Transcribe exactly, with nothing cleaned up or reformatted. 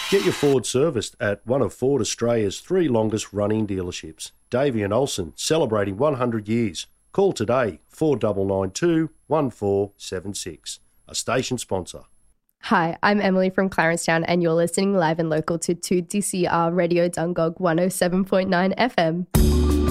Get your Ford serviced at one of Ford Australia's three longest running dealerships. Davey and Olsen, celebrating one hundred years. Call today, four nine nine two, one four seven six. A station sponsor. Hi, I'm Emily from Clarencetown and you're listening live and local to two D C R Radio Dungog one oh seven point nine F M.